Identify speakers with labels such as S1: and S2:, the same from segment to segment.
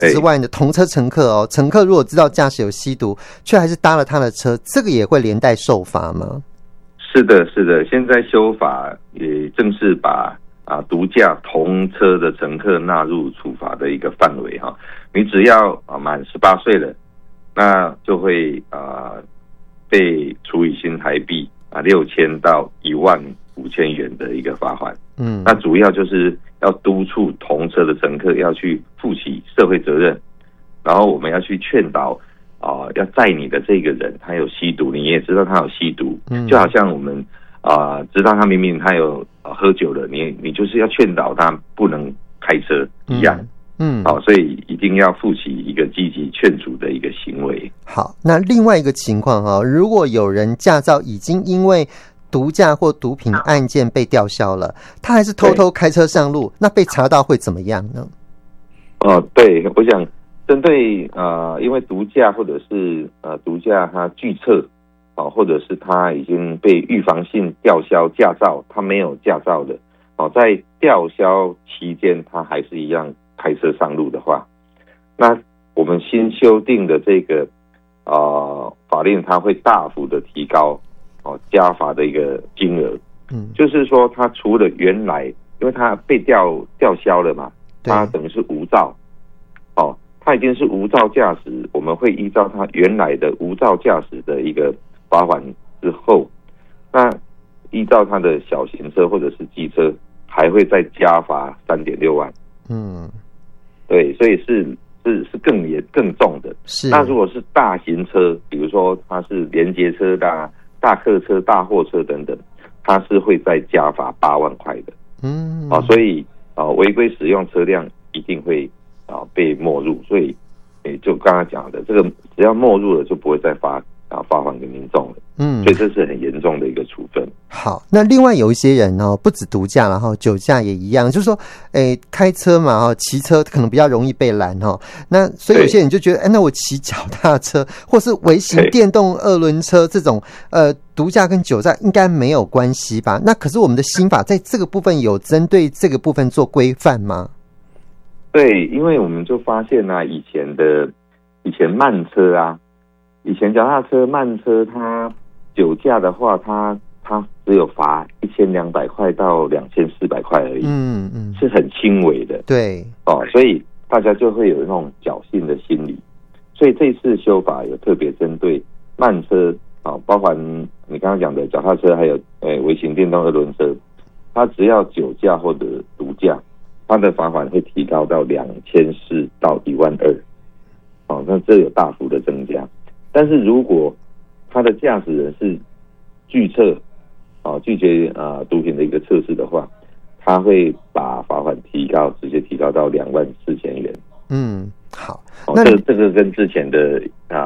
S1: 之外呢，同车乘客哦，乘客如果知道驾驶有吸毒，却还是搭了他的车，这个也会连带受罚吗？
S2: 是的，是的，现在修法也正式把毒驾同车的乘客纳入处罚的一个范围哈。你只要满18岁了，那就会被处以新台币6000到15000元的一个罚款。那主要就是要督促同车的乘客要去负起社会责任，然后我们要去劝导要载你的这个人他有吸毒，你也知道他有吸毒，就好像我们知道他明明他有喝酒了，你就是要劝导他不能开车一样。所以一定要负起一个积极劝阻的一个行为。好，
S1: 那另外一个情况如果有人驾照已经因为毒驾或毒品案件被吊销了，他还是偷偷开车上路，那被查到会怎么样呢？
S2: 对，我想针对因为毒驾或者是毒驾他拒测或者是他已经被预防性吊销驾照，他没有驾照的在吊销期间他还是一样开车上路的话，那我们新修订的这个法令，它会大幅的提高加罚的一个金额。就是说他除了原来因为他被吊销了嘛，他等于是无照他已经是无照驾驶，我们会依照他原来的无照驾驶的一个罚款之后，那依照他的小型车或者是机车还会再加罚3.6万。对，所以是更重的。那如果是大型车，比如说它是连接车大客车、大货车等等，它是会再加罚8万块的。所以违规使用车辆一定会被没入，所以就刚刚讲的这个，只要没入了就不会再罚款给民众了。所以这是很严重的一个处分。
S1: 好，那另外有一些人不止毒驾，然后酒驾也一样，就是说开车嘛骑车可能比较容易被拦那所以有些人就觉得那我骑脚踏车或是微型电动2轮车这种毒驾跟酒驾应该没有关系吧？那可是我们的新法在这个部分有针对这个部分做规范吗？
S2: 对，因为我们就发现以前慢车以前脚踏车慢车它酒驾的话，它只有罚1200块到2400块而已，是很轻微的。对，所以大家就会有那种侥幸的心理。所以这次修法有特别针对慢车包含你刚刚讲的脚踏车，还有微型电动2轮车，它只要酒驾或者毒驾，它的罚款会提高到2400到12000。那这有大幅的增加。但是如果他的驾驶人是拒测拒绝毒品的一个测试的话，他会把罚款直接提高到24000元。好，那这个跟之前的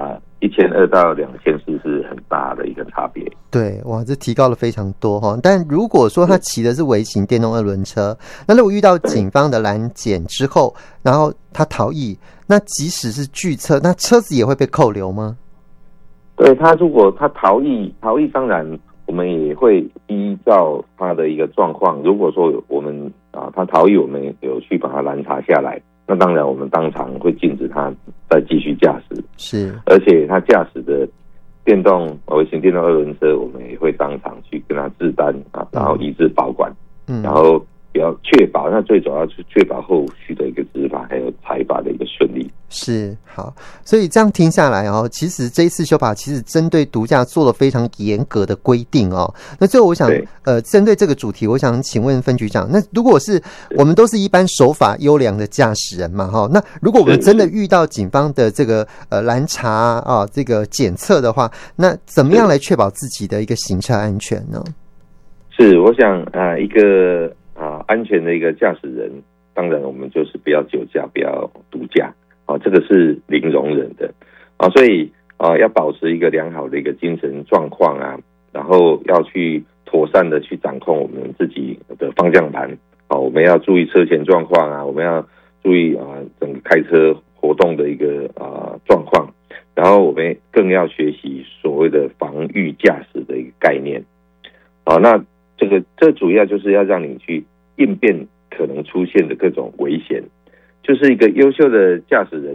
S2: 1200到2400是很大的一个差别。对，哇，这提高了非常多但如果说他骑的是微型电动2轮车，那如果遇到警方的拦检之后，然后他逃逸，那即使是拒测，那车子也会被扣留吗？对，如果他逃逸当然我们也会依照他的一个状况，如果说我们他逃逸，我们有去把他拦查下来，那当然我们当场会禁止他再继续驾驶。是，而且他驾驶的微型电动2轮车，我们也会当场去跟他制单然后移至保管，然后也要确保，那最主要是确保后续的一个执法还有裁罚的一个顺利。是，好，所以这样听下来其实这一次修法其实针对毒驾做了非常严格的规定那最后我想针对这个主题，我想请问分局长，那如果是我们都是一般守法优良的驾驶人嘛那如果我们真的遇到警方的这个拦查这个检测的话，那怎么样来确保自己的一个行车安全呢？是，我想一个安全的一个驾驶人，当然我们就是不要酒驾，不要毒驾这个是零容忍的所以要保持一个良好的一个精神状况然后要去妥善的去掌控我们自己的方向盘我们要注意车前状况我们要注意整个开车活动的一个状况，然后我们更要学习所谓的防御驾驶的一个概念那这主要就是要让你去应变可能出现的各种危险， 就是一个优秀的驾驶人